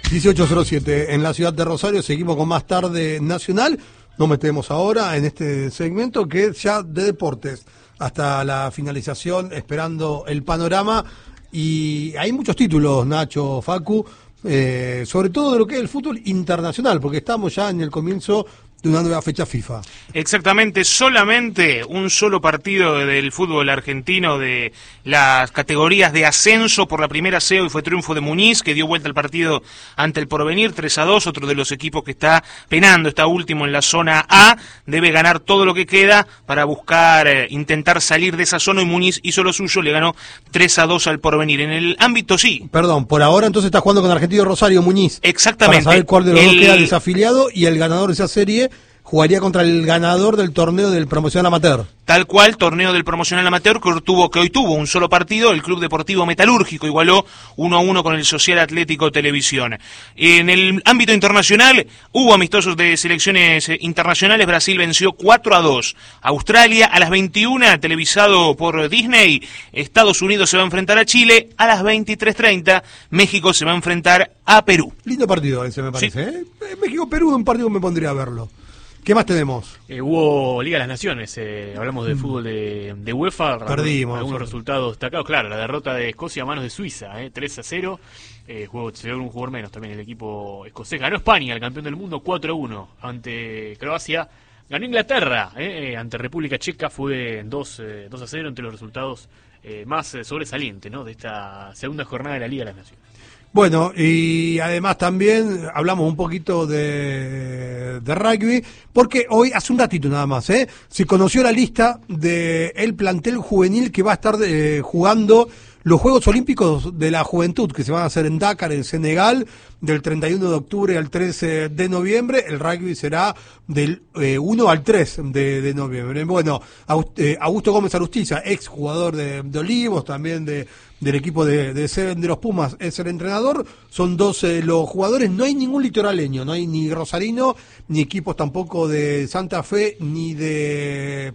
18:07 en la ciudad de Rosario. Seguimos con más tarde nacional. Nos metemos ahora en este segmento que es ya de deportes hasta la finalización, esperando el panorama. Y hay muchos títulos, Nacho, Facu, sobre todo de lo que es el fútbol internacional, porque estamos ya en el comienzo de una nueva fecha FIFA. Exactamente, solamente un solo partido del fútbol argentino de las categorías de ascenso por la primera C. Hoy fue triunfo de Muñiz, que dio vuelta al partido ante el Porvenir, 3-2, otro de los equipos que está penando, está último en la zona A, debe ganar todo lo que queda para buscar, intentar salir de esa zona, y Muñiz hizo lo suyo, le ganó 3-2 al Porvenir. En el ámbito sí. Perdón, por ahora entonces está jugando con Argentino Rosario Muñiz. Exactamente. Para saber cuál de los dos queda desafiliado, y el ganador de esa serie jugaría contra el ganador del torneo del promocional amateur. Tal cual, torneo del promocional amateur que hoy tuvo un solo partido. El Club Deportivo Metalúrgico igualó 1-1 con el Social Atlético Televisión. En el ámbito internacional hubo amistosos de selecciones internacionales. Brasil venció 4-2 a Australia. A las 21, televisado por Disney, Estados Unidos se va a enfrentar a Chile. A las 23:30, México se va a enfrentar a Perú. Lindo partido ese, me parece. ¿Sí? México-Perú, un partido que me pondría a verlo. ¿Qué más tenemos? Hubo Liga de las Naciones, hablamos de fútbol de UEFA. Perdimos. Algunos resultados destacados. Claro, la derrota de Escocia a manos de Suiza, 3-0. Se dio un jugador menos también el equipo escocés. Ganó España, el campeón del mundo, 4-1 ante Croacia. Ganó Inglaterra, ante República Checa, fue 2-0, entre los resultados más sobresalientes, ¿no?, de esta segunda jornada de la Liga de las Naciones. Bueno, y además también hablamos un poquito de rugby, porque hoy, hace un ratito nada más, se conoció la lista del plantel juvenil que va a estar jugando los Juegos Olímpicos de la Juventud, que se van a hacer en Dakar, en Senegal, del 31 de octubre al 13 de noviembre. El rugby será del 1 al 3 de noviembre. Bueno, Augusto Gómez Arustiza, ex jugador de Olivos, también del equipo de Seven de los Pumas, es el entrenador. Son 12 los jugadores. No hay ningún litoraleño, no hay ni rosarino, ni equipos tampoco de Santa Fe, ni de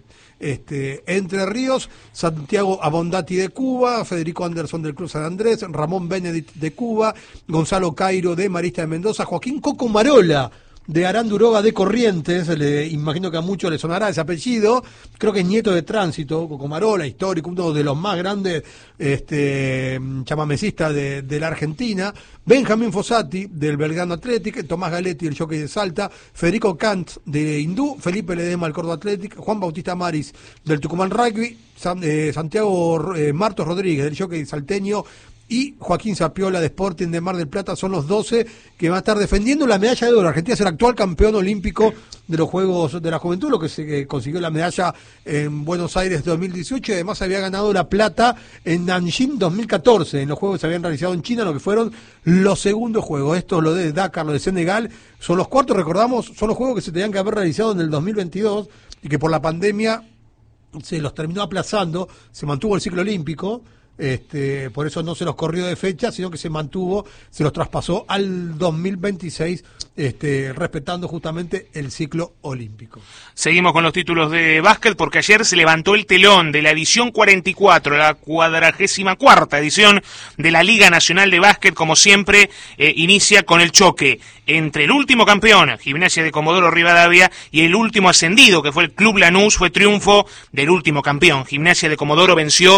Entre Ríos. Santiago Abondati de Cuba, Federico Anderson del Club San Andrés, Ramón Benedict de Cuba, Gonzalo Cairo de Marista de Mendoza, Joaquín Coco Marola de Aranduroga de Corrientes. Imagino que a muchos le sonará ese apellido. Creo que es nieto de Tránsito, Coco Marola, histórico, uno de los más grandes chamamecistas de la Argentina. Benjamín Fossati del Belgrano Athletic, Tomás Galetti del Jockey de Salta, Federico Kant de Hindú, Felipe Ledema del Córdoba Athletic, Juan Bautista Maris del Tucumán Rugby, Santiago Martos Rodríguez del Jockey salteño, y Joaquín Zapiola de Sporting de Mar del Plata. Son los 12 que van a estar defendiendo la medalla de oro. Argentina es el actual campeón olímpico de los Juegos de la Juventud, lo que se consiguió la medalla en Buenos Aires 2018, y además había ganado la plata en Nanjing 2014, en los Juegos que se habían realizado en China, lo que fueron los segundos Juegos. Esto, lo de Dakar, lo de Senegal, son los cuartos, recordamos, son los Juegos que se tenían que haber realizado en el 2022 y que por la pandemia se los terminó aplazando. Se mantuvo el ciclo olímpico. Por eso no se los corrió de fecha, sino que se mantuvo, se los traspasó al 2026, respetando justamente el ciclo olímpico. Seguimos con los títulos de básquet, porque ayer se levantó el telón de la edición 44, la 44ª edición de la Liga Nacional de Básquet. Como siempre, inicia con el choque entre el último campeón, Gimnasia de Comodoro Rivadavia, y el último ascendido, que fue el Club Lanús. Fue triunfo del último campeón. Gimnasia de Comodoro venció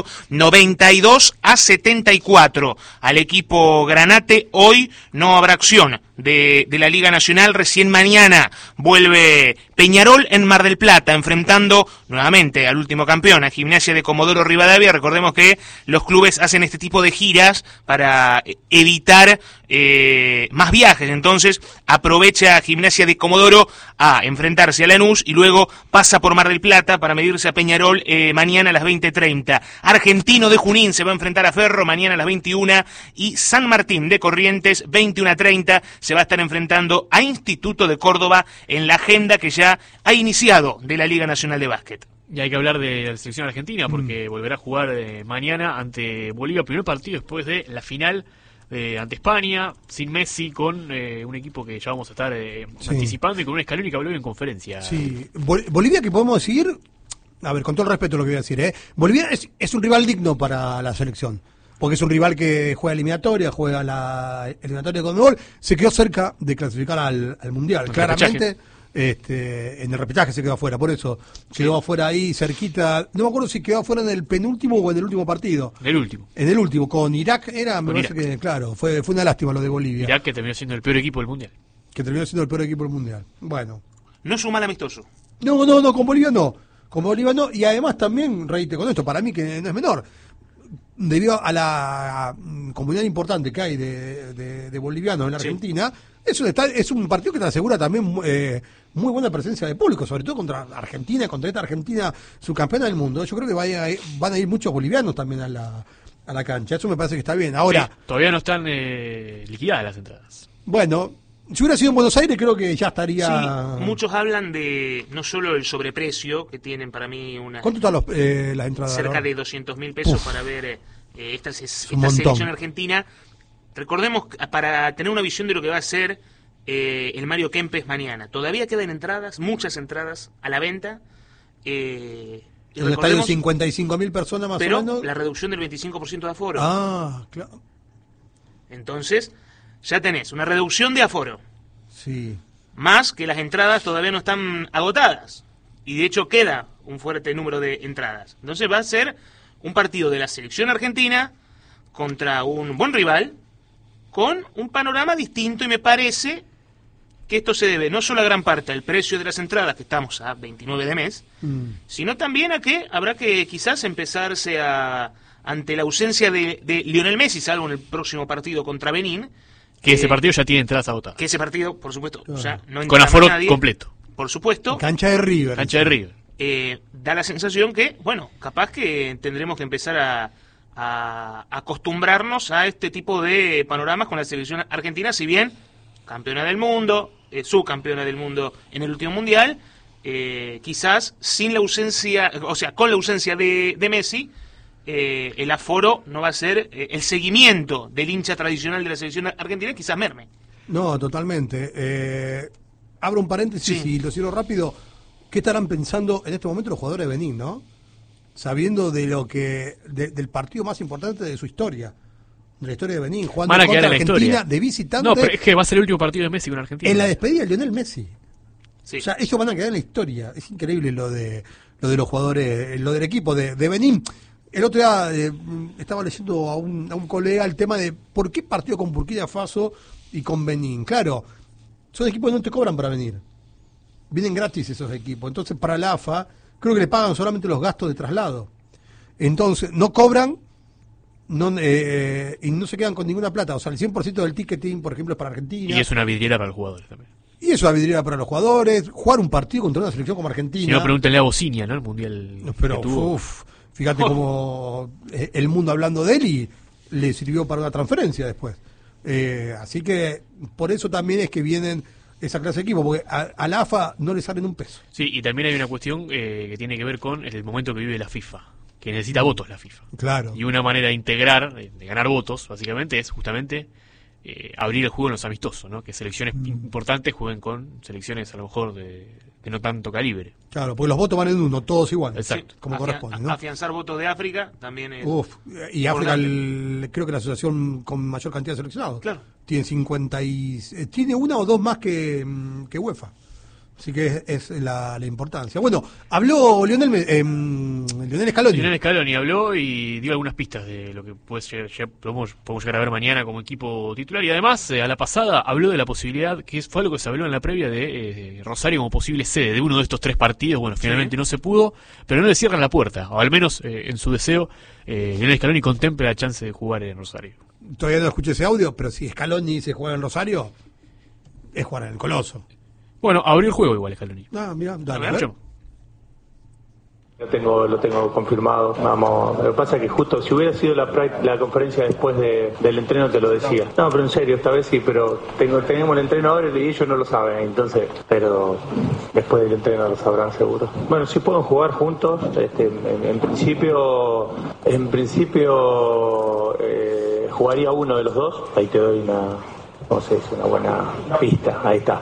92-74 al equipo Granate. Hoy no habrá acción de la Liga Nacional. Recién mañana vuelve Peñarol en Mar del Plata, enfrentando nuevamente al último campeón, a Gimnasia de Comodoro Rivadavia. Recordemos que los clubes hacen este tipo de giras para evitar más viajes. Entonces aprovecha Gimnasia de Comodoro a enfrentarse a Lanús y luego pasa por Mar del Plata para medirse a Peñarol mañana a las 20:30. Argentino de Junín se va a enfrentar a Ferro mañana a las 21, y San Martín de Corrientes 21:30 se va a estar enfrentando a Instituto de Córdoba en la agenda que ya ha iniciado de la Liga Nacional de Básquet. Y hay que hablar de la selección argentina, porque volverá a jugar mañana ante Bolivia, primer partido después de la final ante España, sin Messi, con un equipo que ya vamos a estar anticipando, y con un Scaloni que habló en conferencia. Sí, Bolivia, que podemos decir, a ver, con todo el respeto lo que voy a decir, Bolivia es un rival digno para la selección. porque es un rival que juega eliminatoria, juega la eliminatoria con gol, se quedó cerca de clasificar al Mundial. Claramente, en el repechaje se quedó afuera, por eso quedó afuera ahí cerquita. No me acuerdo si quedó afuera en el penúltimo o en el último partido. En el último, con Irak me parece que, claro, fue una lástima lo de Bolivia. Irak, que terminó siendo el peor equipo del Mundial. Bueno. No es un mal amistoso. No, con Bolivia no. Con Bolivia no, y además también, reíte con esto, para mí que no es menor, debido a la comunidad importante que hay de bolivianos en la Argentina, es un partido que te asegura también muy buena presencia de público, sobre todo contra Argentina, contra esta Argentina subcampeona del mundo. Yo creo que van a ir muchos bolivianos también a la cancha, eso me parece que está bien. Ahora, sí, todavía no están liquidadas las entradas. Bueno, si hubiera sido en Buenos Aires, creo que ya estaría... Sí, muchos hablan de no solo el sobreprecio, que tienen para mí una... ¿Cuánto están las entradas? Cerca de 200.000 pesos para ver esta selección argentina. Recordemos, para tener una visión de lo que va a ser el Mario Kempes mañana. Todavía quedan entradas, muchas entradas a la venta. En el estadio 55.000 personas más o menos. Pero la reducción del 25% de aforo. Ah, claro. Entonces, ya tenés una reducción de aforo. Sí. Más que las entradas todavía no están agotadas. Y de hecho queda un fuerte número de entradas. Entonces va a ser un partido de la selección argentina contra un buen rival, con un panorama distinto, y me parece que esto se debe no solo a gran parte al precio de las entradas, que estamos a 29 de mes, sino también a que habrá que quizás empezarse ante la ausencia de Lionel Messi, salvo en el próximo partido contra Benín. Que ese partido ya tiene entradas agotadas. Que ese partido, por supuesto, ya no entra con aforo nadie, completo. Por supuesto. Cancha de River. Da la sensación que, bueno, capaz que tendremos que empezar a acostumbrarnos a este tipo de panoramas con la selección argentina, si bien campeona del mundo, subcampeona del mundo en el último mundial, quizás sin la ausencia, o sea, con la ausencia de Messi, el aforo no va a ser el seguimiento del hincha tradicional de la selección argentina, quizás merme. No, totalmente. Abro un paréntesis y lo cierro rápido. ¿Qué estarán pensando en este momento los jugadores de Benín, no? Sabiendo de del partido más importante de su historia, de la historia de Benín, jugando contra Argentina de visitante. No, pero es que va a ser el último partido de Messi con Argentina. En la despedida de Lionel Messi. Sí. O sea, ellos van a quedar en la historia. Es increíble lo de los jugadores, lo del equipo de Benín. El otro día estaba leyendo a un colega el tema de por qué partido con Burkina Faso y con Benín. Claro, son equipos que no te cobran para venir. Vienen gratis esos equipos. Entonces, para la AFA, creo que le pagan solamente los gastos de traslado. Entonces, no cobran y no se quedan con ninguna plata. O sea, el 100% del ticketing, por ejemplo, es para Argentina. Y es una vidriera para los jugadores también. Y es una vidriera para los jugadores. Jugar un partido contra una selección como Argentina. Si no, pregúntenle a Bocinia, ¿no? El mundial. Pero, fíjate cómo el mundo hablando de él y le sirvió para una transferencia después. Así que por eso también es que vienen esa clase de equipo, porque a la AFA no le salen un peso. Sí, y también hay una cuestión que tiene que ver con el momento que vive la FIFA, que necesita votos la FIFA. Claro. Y una manera de integrar, de ganar votos, básicamente, es justamente abrir el juego en los amistosos, ¿no? Que selecciones importantes jueguen con selecciones a lo mejor de no tanto calibre. Claro, porque los votos van en uno, todos iguales. Exacto. Sí, como corresponde, ¿no? Afianzar votos de África también es... Y África creo que la asociación con mayor cantidad de seleccionados. Claro. Tiene 50 tiene una o dos más que UEFA. Así que es la importancia. Bueno, habló Lionel Scaloni. Lionel Scaloni habló y dio algunas pistas de lo que podemos llegar a ver mañana como equipo titular. Y además, a la pasada, habló de la posibilidad, que fue algo que se habló en la previa, de Rosario como posible sede de uno de estos tres partidos. Bueno, finalmente no se pudo, pero no le cierran la puerta. O al menos, en su deseo, Lionel Scaloni contempla la chance de jugar en Rosario. Todavía no escuché ese audio, pero si Scaloni se juega en Rosario, es jugar en el Coloso. Bueno, abrió el juego igual Scaloni. Mira, dale. Lo tengo confirmado. Vamos, lo que pasa es que justo si hubiera sido la conferencia después del entreno te lo decía. No, pero en serio, esta vez sí, pero tenemos el entreno ahora y ellos no lo saben, entonces, pero después del entreno lo sabrán seguro. Bueno, sí pueden jugar juntos, en principio jugaría uno de los dos, ahí te doy una buena pista, ahí está.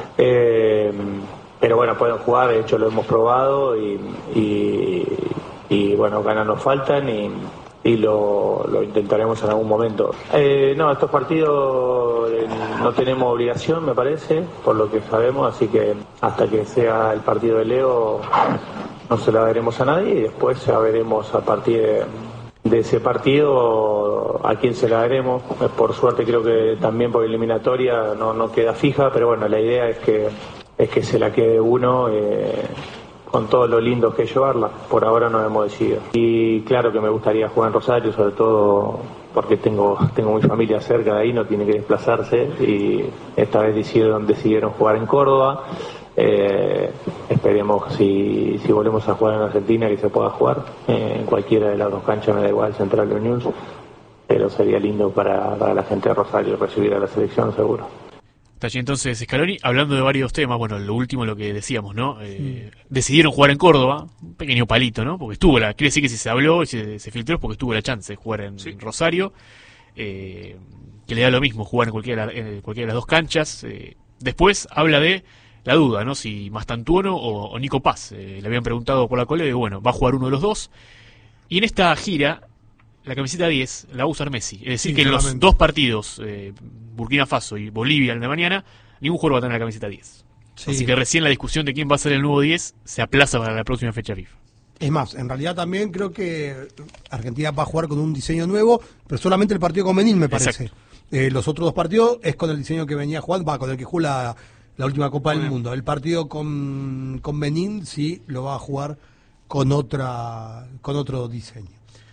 Pero bueno, pueden jugar, de hecho lo hemos probado y bueno, ganas nos faltan lo intentaremos en algún momento. No, estos partidos no tenemos obligación, me parece, por lo que sabemos, así que hasta que sea el partido de Leo no se la veremos a nadie y después ya veremos a partir de ese partido a quién se la daremos. Por suerte creo que también por eliminatoria no queda fija, pero bueno, la idea es que se la quede uno con todo lo lindo que es llevarla. Por ahora no hemos decidido. Y claro que me gustaría jugar en Rosario, sobre todo porque tengo mi familia cerca de ahí, no tiene que desplazarse, y esta vez decidieron jugar en Córdoba. Esperemos si volvemos a jugar en Argentina que se pueda jugar en cualquiera de las dos canchas, me da igual, Central o News, pero sería lindo para la gente de Rosario recibir a la selección seguro. Está allí entonces Scaloni, hablando de varios temas. Bueno, lo último, lo que decíamos, ¿no? Decidieron jugar en Córdoba, un pequeño palito, ¿no? Porque quiere decir que si se habló y se filtró, porque estuvo la chance de jugar en Rosario, que le da lo mismo jugar en cualquiera de las dos canchas. Después habla de la duda, ¿no? Si Mastantuono o Nico Paz. Le habían preguntado por la colega y bueno, va a jugar uno de los dos. Y en esta gira, la camiseta 10 la va a usar Messi. Es decir, que en los dos partidos, Burkina Faso y Bolivia el de mañana, ningún jugador va a tener la camiseta 10. Sí. Así que recién la discusión de quién va a ser el nuevo 10 se aplaza para la próxima fecha FIFA. Es más, en realidad también creo que Argentina va a jugar con un diseño nuevo, pero solamente el partido con Benín, me parece. Los otros dos partidos es con el diseño que venía jugando, con el que jugó la última Copa del Mundo. El partido con Benín sí lo va a jugar con otro diseño.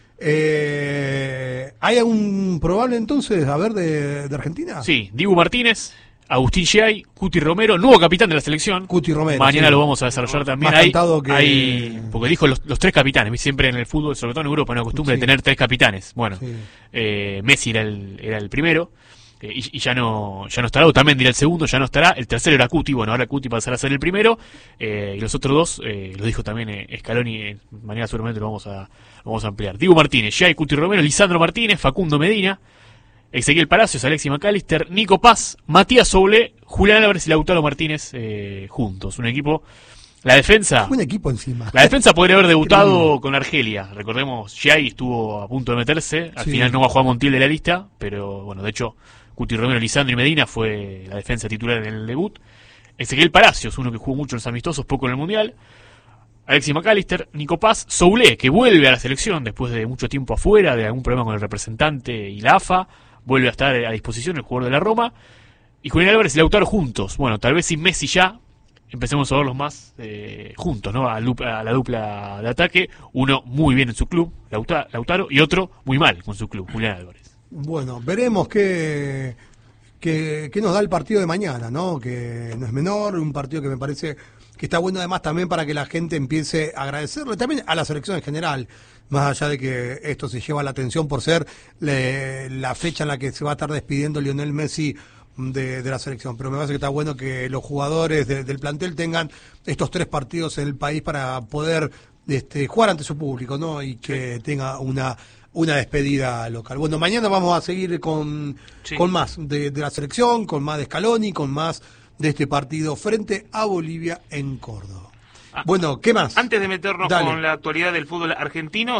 ¿Hay algún probable entonces, a ver, de Argentina? Sí, Dibu Martínez, Agustín Giai, Cuti Romero, nuevo capitán de la selección. Cuti Romero. Mañana lo vamos a desarrollar también. Porque dijo los tres capitanes. Siempre en el fútbol, sobre todo en Europa, no costumbre de tener tres capitanes. Bueno, Messi era el primero. Y ya no estará, Otamendi era el segundo, ya no estará, el tercero era Cuti, bueno, ahora Cuti pasará a ser el primero, y los otros dos, lo dijo también Scaloni, mañana seguramente lo vamos a ampliar. Diego Martínez, Giai, Cuti Romero, Lisandro Martínez, Facundo Medina, Ezequiel Palacios, Alexis McAllister, Nico Paz, Matías Soule, Julián Álvarez y Lautaro Martínez juntos, un equipo. La defensa. Buen equipo encima. La defensa podría haber debutado con Argelia. Recordemos, Giai estuvo a punto de meterse. Al final no va a jugar Montiel de la lista. Pero bueno, de hecho, Cuti Romero, Lisandro y Medina fue la defensa titular en el debut. Ezequiel Palacios, uno que jugó mucho en los amistosos, poco en el Mundial. Alexis McAllister, Nico Paz, Soule, que vuelve a la selección después de mucho tiempo afuera, de algún problema con el representante y la AFA. Vuelve a estar a disposición el jugador de la Roma. Y Julián Álvarez y Lautaro juntos. Bueno, tal vez sin Messi ya. Empecemos a verlos más juntos, ¿no? A la dupla de ataque. Uno muy bien en su club, Lautaro, y otro muy mal con su club, Julián Álvarez. Bueno, veremos qué nos da el partido de mañana, ¿no? Que no es menor, un partido que me parece que está bueno además también para que la gente empiece a agradecerle también a la selección en general, más allá de que esto se lleva la atención por ser la fecha en la que se va a estar despidiendo Lionel Messi de la selección, pero me parece que está bueno que los jugadores del plantel tengan estos 3 partidos en el país para poder jugar ante su público, ¿no? Y que tenga una despedida local. Bueno, mañana vamos a seguir con más de la selección, con más de Scaloni, con más de este partido frente a Bolivia en Córdoba. Bueno, ¿qué más? Antes de meternos con la actualidad del fútbol argentino,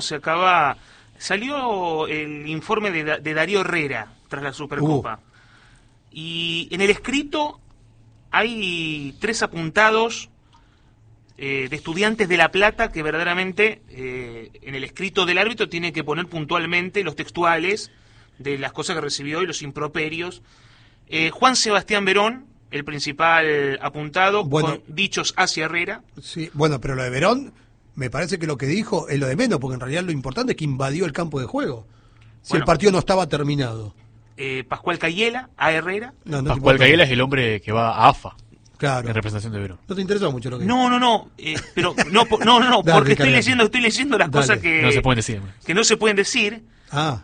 salió el informe de Darío Herrera tras la Supercopa. Y en el escrito hay 3 apuntados de Estudiantes de La Plata que verdaderamente en el escrito del árbitro tiene que poner puntualmente los textuales de las cosas que recibió y los improperios. Juan Sebastián Verón, el principal apuntado, con dichos hacia Herrera. Sí, bueno, pero lo de Verón, me parece que lo que dijo es lo de menos, porque en realidad lo importante es que invadió el campo de juego. Si el partido no estaba terminado. Pascual Cayela, a Herrera. Pascual Cayela es el hombre que va a AFA. Claro. En representación de Verón. ¿No te interesó mucho lo que pero no, porque estoy leyendo las cosas que no se pueden decir. Que no se pueden decir. Ah.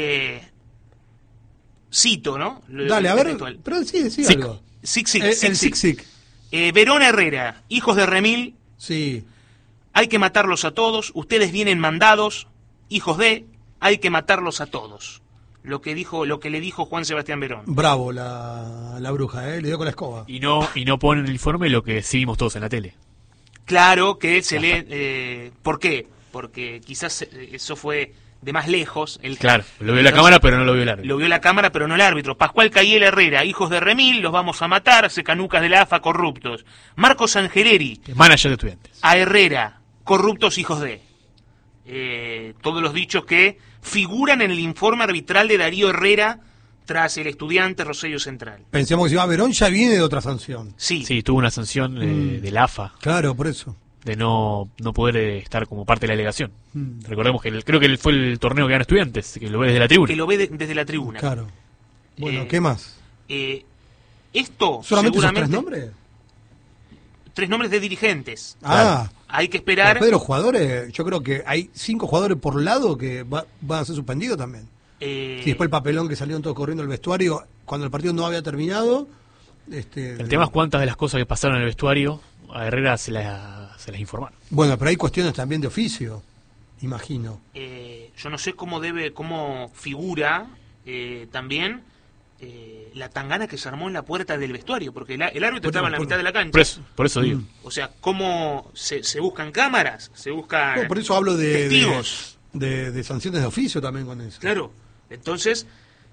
Cito, ¿no? Dale, a ver, pero sí algo. Sic. Verón Herrera, hijos de Remil. Sí. Hay que matarlos a todos. Ustedes vienen mandados, hijos de. Hay que matarlos a todos. Lo que le dijo Juan Sebastián Verón. Bravo la bruja, le dio con la escoba. Y no pone en el informe lo que sí vimos todos en la tele. Claro que se lee. ¿Por qué? Porque quizás eso fue de más lejos. Claro, lo vio la cámara pero no lo vio el árbitro. Lo vio la cámara pero no el árbitro. Pascual Cayel Herrera, hijos de Remil, los vamos a matar, secanucas de la AFA, corruptos. Marcos Angeleri, manager de Estudiantes. A Herrera, corruptos hijos de. Todos los dichos que figuran en el informe arbitral de Darío Herrera tras el Estudiante Rosario Central. Pensemos que si va a Verón ya viene de otra sanción. Sí, tuvo una sanción de la AFA. Claro, por eso. De no poder estar como parte de la delegación. Recordemos que creo que fue el torneo que ganó Estudiantes, que lo ve desde la tribuna. Que lo ve desde la tribuna. Claro. Bueno, ¿qué más? Esto ¿solamente esos seguramente... 3 nombres? 3 nombres de dirigentes. Ah. Hay que esperar. Después de los jugadores, yo creo que hay 5 jugadores por lado que van a ser suspendidos también. Y después el papelón que salieron todos corriendo al vestuario cuando el partido no había terminado. El tema es cuántas de las cosas que pasaron en el vestuario a Herrera se las informaron. Bueno, pero hay cuestiones también de oficio, imagino. Yo no sé cómo figura también la tangana que se armó en la puerta del vestuario, porque el árbitro estaba en la mitad de la cancha. Por eso digo. O sea, cómo se buscan cámaras, se buscan por eso hablo de testigos. De sanciones de oficio también con eso. Claro, entonces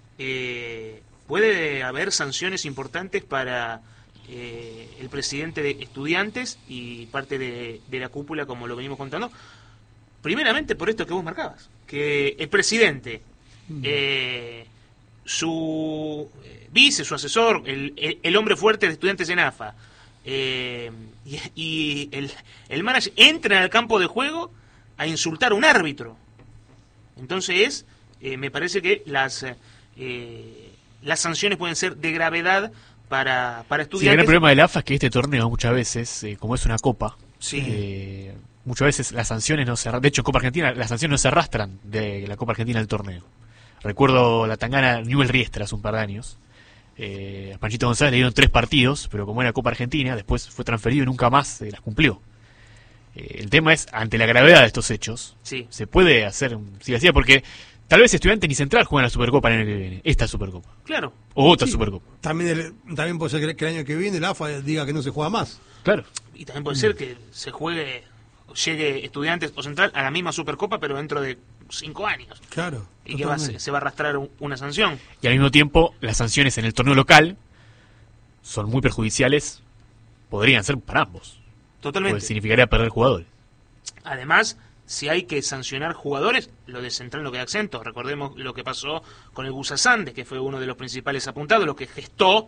puede haber sanciones importantes para el presidente de Estudiantes y parte de la cúpula, como lo venimos contando. Primeramente por esto que vos marcabas, que el presidente, su vice, su asesor, el hombre fuerte de Estudiantes en AFA, y el manager entran al campo de juego a insultar a un árbitro. Entonces me parece que las sanciones pueden ser de gravedad para Estudiantes. Sí, el gran problema del AFA es que este torneo muchas veces, como es una copa, sí. Muchas veces las sanciones no se... De hecho, en Copa Argentina las sanciones no se arrastran de la Copa Argentina al torneo. Recuerdo la tangana Newell Riestra hace un par de años. A Panchito González le dieron 3 partidos, pero como era Copa Argentina, después fue transferido y nunca más las cumplió. El tema es, ante la gravedad de estos hechos, sí, se puede hacer, si decía, porque tal vez Estudiantes ni Central juegan la Supercopa el año que viene, esta Supercopa. Claro. O otra Sí, Supercopa. También puede ser que el año que viene el AFA diga que no se juega más. Claro. Y también puede ser que llegue Estudiantes o Central a la misma Supercopa, pero dentro de 5 años. Claro. Y que se va a arrastrar una sanción. Y al mismo tiempo, las sanciones en el torneo local son muy perjudiciales, podrían ser para ambos. Totalmente. Porque significaría perder jugadores. Además, si hay que sancionar jugadores, lo de Central no queda exento. Recordemos lo que pasó con el Gusa Sandes, que fue uno de los principales apuntados, lo que gestó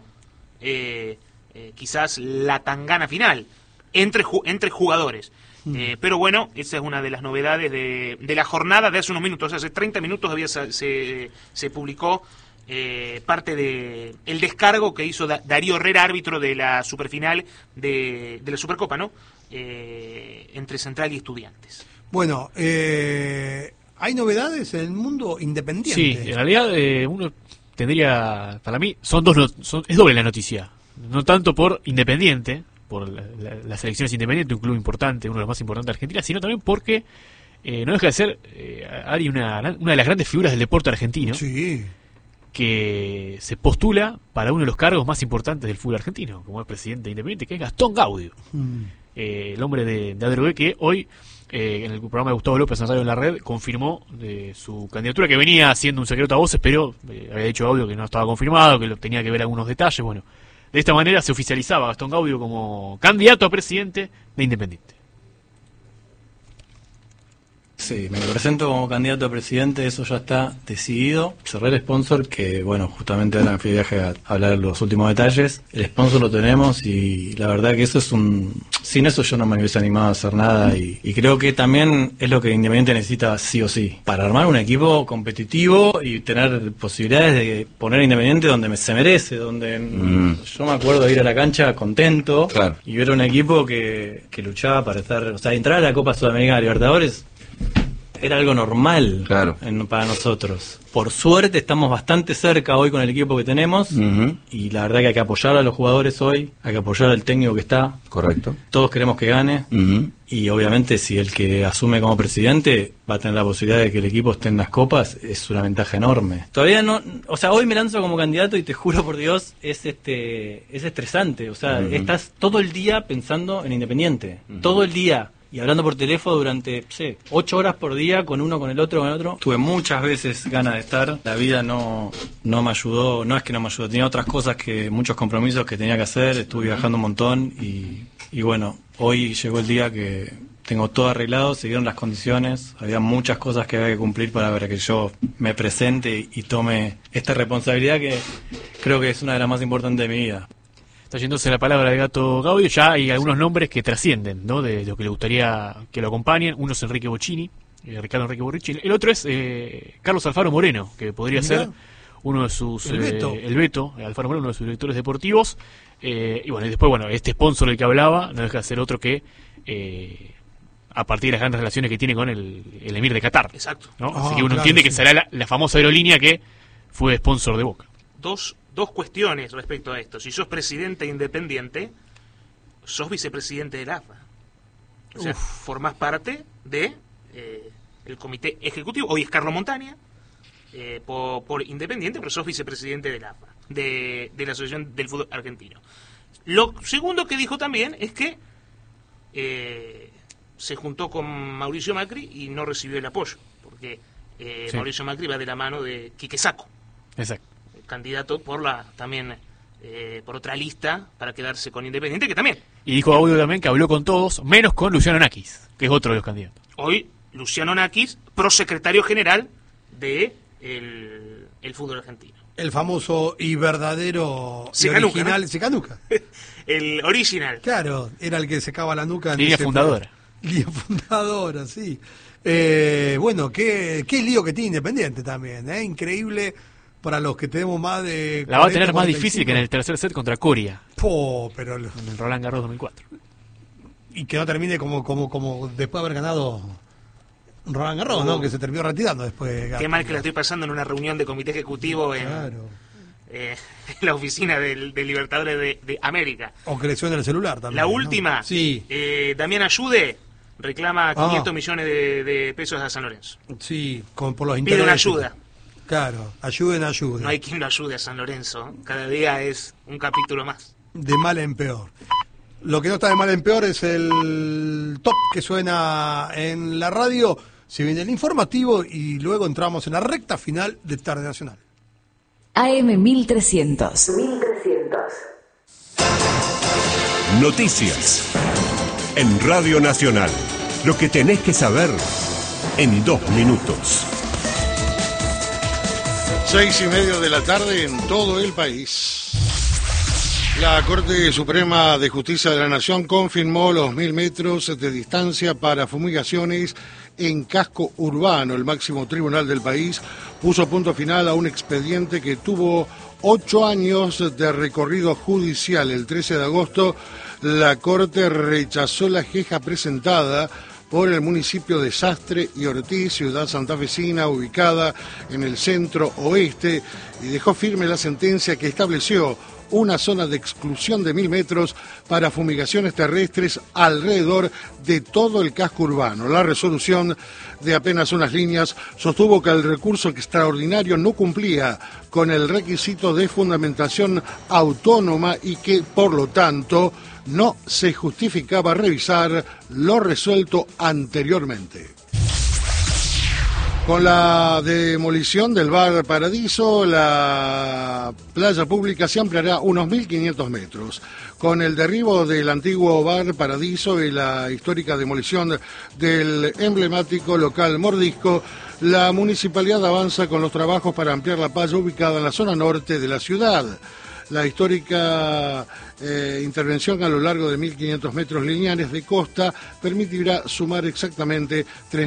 quizás la tangana final entre jugadores. Pero bueno, esa es una de las novedades de la jornada de hace unos minutos. Hace 30 minutos se publicó parte de el descargo que hizo Darío Herrera, árbitro de la superfinal de la Supercopa, ¿no? Entre Central y Estudiantes. Bueno, hay novedades en el mundo independiente. Sí, en realidad uno tendría, para mí, es doble la noticia. No tanto por Independiente, por las elecciones independientes, un club importante, uno de los más importantes de Argentina, sino también porque no deja de ser Ari una de las grandes figuras del deporte argentino, Sí. que se postula para uno de los cargos más importantes del fútbol argentino, como es presidente de Independiente, que es Gastón Gaudio, el hombre de Adrogué, que hoy en el programa de Gustavo López en la Red confirmó su candidatura, que venía siendo un secreto a voces, pero había dicho Gaudio que no estaba confirmado, que tenía que ver algunos detalles. Bueno, de esta manera se oficializaba Gastón Gaudio como candidato a presidente de Independiente. Sí, me presento como candidato a presidente, eso ya está decidido. Cerré el sponsor, que bueno, justamente ahora me fui de viaje a hablar los últimos detalles. El sponsor lo tenemos y la verdad que eso es sin eso yo no me hubiese animado a hacer nada y creo que también es lo que Independiente necesita sí o sí. Para armar un equipo competitivo y tener posibilidades de poner a Independiente donde se merece, donde yo me acuerdo de ir a la cancha contento, claro, y ver un equipo que luchaba para estar, o sea, entrar a la Copa Sudamericana de Libertadores era algo normal, claro, para nosotros. Por suerte estamos bastante cerca hoy con el equipo que tenemos, y la verdad que hay que apoyar a los jugadores hoy, hay que apoyar al técnico que está. Correcto. Todos queremos que gane, y obviamente si el que asume como presidente va a tener la posibilidad de que el equipo esté en las copas, es una ventaja enorme. Todavía no, o sea, hoy me lanzo como candidato y te juro por Dios, es estresante, o sea, estás todo el día pensando en Independiente, todo el día. y hablando por teléfono durante, 8 horas por día con uno, con el otro. Tuve muchas veces ganas de estar. La vida no me ayudó, no es que no me ayudó, tenía otras cosas, muchos compromisos que tenía que hacer, estuve viajando un montón y bueno, hoy llegó el día que tengo todo arreglado, se dieron las condiciones, había muchas cosas que había que cumplir para que yo me presente y tome esta responsabilidad que creo que es una de las más importantes de mi vida. Está yéndose la palabra de Gato Gaudio. Ya hay algunos nombres que trascienden, ¿no? De lo que le gustaría que lo acompañen. Uno es Enrique Bocchini, Ricardo Enrique Borrichi. El otro es Carlos Alfaro Moreno, que podría ser uno de sus... El Beto, Alfaro Moreno, uno de sus directores deportivos. Y después, este sponsor del que hablaba no deja de ser otro que... a partir de las grandes relaciones que tiene con el emir de Qatar. Exacto. ¿no? Así que uno entiende que será la famosa aerolínea que fue sponsor de Boca. Dos cuestiones respecto a esto. Si sos presidente independiente, sos vicepresidente del AFA. O sea, formás parte de el comité ejecutivo. Hoy es Carlos Montaña, por independiente, pero sos vicepresidente del AFA, de la Asociación del Fútbol Argentino. Lo segundo que dijo también es que se juntó con Mauricio Macri y no recibió el apoyo, porque Mauricio Macri va de la mano de Quique Sacco. Exacto. Candidato por por otra lista para quedarse con Independiente, que también. Y dijo Gaudio también que habló con todos, menos con Luciano Nakis, que es otro de los candidatos. Hoy, Luciano Nakis, prosecretario general de el fútbol argentino. El famoso y verdadero Secanuca, original, ¿no? Secanuca. El original. Claro, era el que secaba la nuca. Línea fundadora. Línea fundadora, sí. Bueno, qué lío que tiene Independiente también, increíble para los que tenemos más de... La va a tener más difícil que en el tercer set contra Coria. Pero en el Roland Garros 2004. Y que no termine como después de haber ganado Roland Garros, ¿no? Que se terminó retirando después. Qué mal que la estoy pasando en una reunión de comité ejecutivo en la oficina del Libertadores de América. O creció en el celular también. La última, ¿no? Sí. Damián Ayude reclama 500 millones de pesos a San Lorenzo. Sí, por los intereses. Pide una ayuda. Claro, ayuden. No hay quien lo ayude a San Lorenzo. Cada día es un capítulo más. De mal en peor. Lo que no está de mal en peor es el top que suena en la radio. Se viene el informativo y luego entramos en la recta final de Tarde Nacional. AM 1300. Noticias. En Radio Nacional. Lo que tenés que saber en 2 minutos. 6:30 de la tarde en todo el país. La Corte Suprema de Justicia de la Nación confirmó los 1000 metros de distancia para fumigaciones en casco urbano. El máximo tribunal del país puso punto final a un expediente que tuvo 8 años de recorrido judicial. El 13 de agosto, la Corte rechazó la queja presentada por el municipio de Sastre y Ortiz, ciudad santafesina ubicada en el centro oeste, y dejó firme la sentencia que estableció una zona de exclusión de 1000 metros para fumigaciones terrestres alrededor de todo el casco urbano. La resolución, de apenas unas líneas, sostuvo que el recurso extraordinario no cumplía con el requisito de fundamentación autónoma y que, por lo tanto, no se justificaba revisar lo resuelto anteriormente. Con la demolición del Bar Paradiso, la playa pública se ampliará unos 1.500 metros. Con el derribo del antiguo Bar Paradiso y la histórica demolición del emblemático local Mordisco, la municipalidad avanza con los trabajos para ampliar la playa ubicada en la zona norte de la ciudad. La histórica intervención a lo largo de 1.500 metros lineales de costa permitirá sumar exactamente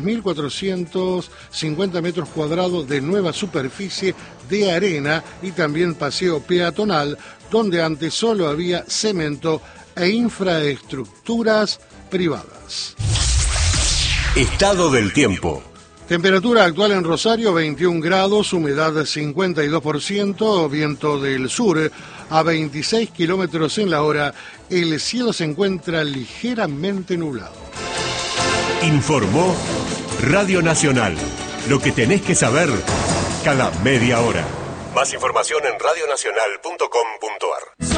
3.450 metros cuadrados de nueva superficie de arena y también paseo peatonal, donde antes solo había cemento e infraestructuras privadas. Estado del tiempo. Temperatura actual en Rosario, 21 grados, humedad 52%, viento del sur a 26 kilómetros en la hora. El cielo se encuentra ligeramente nublado. Informó Radio Nacional. Lo que tenés que saber cada media hora. Más información en radionacional.com.ar.